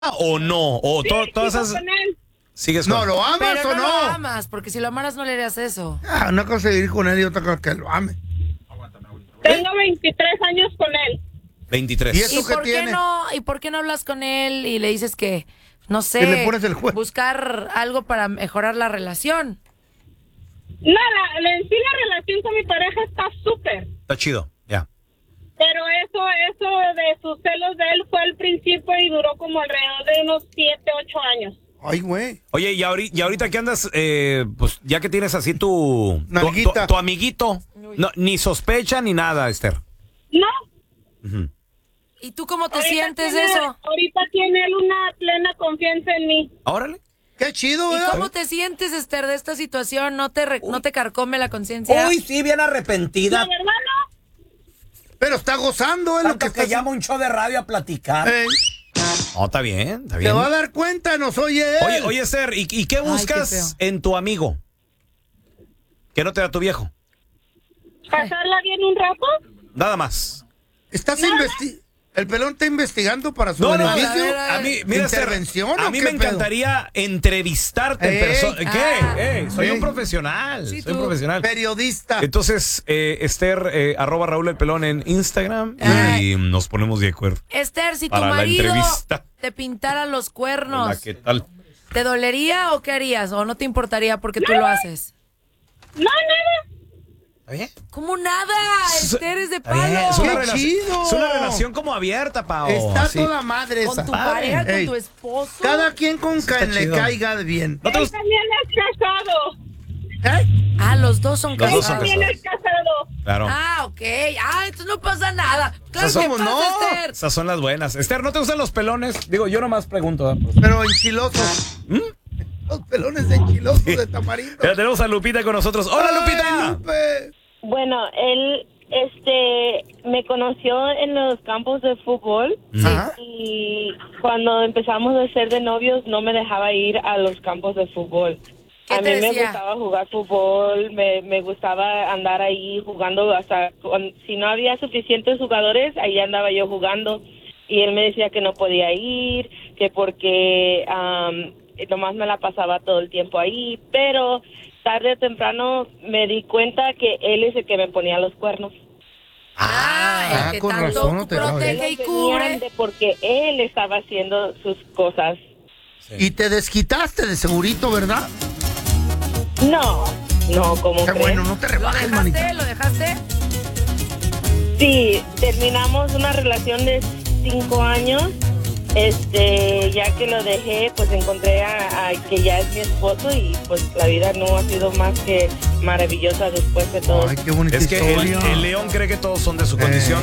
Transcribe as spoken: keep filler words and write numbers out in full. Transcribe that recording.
o no? ¿O Sí, to, todas sigo esas... con él. ¿Sigues No, con ¿lo amas Pero o no no? lo amas, porque si lo amaras no le harías eso. Ah, una cosa es ir con él y otra cosa que lo ame. Tengo veintitrés años con él. veintitrés. ¿Y eso ¿Y qué por qué tiene? no? ¿Y por qué no hablas con él y le dices que, no sé, Que le pones el juez. buscar algo para mejorar la relación? No, la, la- en sí la relación con mi pareja está súper. Está chido, ya. Pero eso, eso de sus celos de él fue al principio y duró como alrededor de unos siete, ocho años. Ay, güey. Oye, y ahorita, y ahorita que andas, eh, pues ya que tienes así tu, tu, Nalguita. tu- tu amiguito, no, ni sospecha ni nada, Esther. No. Ujú. ¿Y tú cómo te ahorita sientes de tiene- eso? Ahorita tiene él una plena confianza en mí. Órale. Qué chido, ¿Y ¿verdad? cómo te sientes, Esther, de esta situación? ¿No te, re- no te carcome la conciencia? Uy, sí, bien La arrepentida. verdad no. Pero está gozando, es lo que Tanto que está llama un show de radio a platicar. Ey, No, está bien, está te bien. va a dar cuenta, no soy él. Oye, oye, Esther, ¿y, y qué qué buscas feo. en tu amigo? ¿Qué no te da tu viejo? Pasarla bien un rato. Nada más. ¿Estás investi- ¿El pelón está investigando para su No, no, beneficio? a ver, a ver. A mí, mira, Esther, ¿Intervención a o mí qué me pedo? encantaría entrevistarte en Ey. persona. ¿Qué? Ah. Ey, soy Ey. un profesional. Sí, soy un tú. profesional. Periodista. Entonces, eh, Esther, eh, arroba Raúl el Pelón en Instagram Ay. y nos ponemos de acuerdo. Esther, si tu Para la marido entrevista. te pintara los cuernos, Hola, ¿qué tal? ¿te dolería o qué harías? ¿O no te importaría porque tú lo haces? No, nada. ¿Está bien? ¿Cómo nada? Es- Esther es de Está bien, palo. Es una, ¡Qué relación, chido! es una relación como abierta, Pao. Está Sí. toda madre Con esa. tu padre. pareja, con Ey. tu esposo. Cada quien con está quien le chido. caiga bien. ¿No te Él gusta? también es casado. ¿Eh? Ah, los dos son Los dos casados. son También casados. es casado. Claro. Ah, ok. Ah, entonces no pasa nada. Claro Esas que son- pasa, no. Esther. Esas son las buenas. Esther, ¿no te gustan los pelones? Digo, yo nomás pregunto. ¿eh? Pero enchilosos. Los pelones enchilosos de tamarindo. Ya tenemos a Lupita con nosotros. ¡Hola, Ay, Lupita! Lupe. Bueno, él este me conoció en los campos de fútbol Ajá. y cuando empezamos a ser de novios no me dejaba ir a los campos de fútbol. ¿Qué A te mí me decía? gustaba jugar fútbol, me, me gustaba andar ahí jugando hasta con- si no había suficientes jugadores, ahí andaba yo jugando y él me decía que no podía ir, que porque am, nomás me la pasaba todo el tiempo ahí, pero tarde o temprano me di cuenta que él es el que me ponía los cuernos. Ah, Ah, el que con tanto razón, no te protege y Venían cubre. de porque él estaba haciendo sus cosas. Y te desquitaste de segurito, ¿verdad? No, no, como Qué bueno, no te ¿Lo rebajes, manita. dejaste? ¿Lo dejaste? Sí, terminamos una relación de cinco años. Este, ya que lo dejé, pues encontré a, a que ya es mi esposo y pues la vida no ha sido más que maravillosa después de todo. Ay, qué bonita Es que el, historia. el león cree que todos son de su condición.